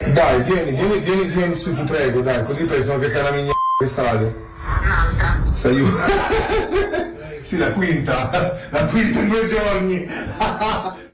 Dai, vieni su, ti prego, dai, così pensano che sei una migna d'estate. Un'altra. Sei Sì, la quinta in 2 giorni.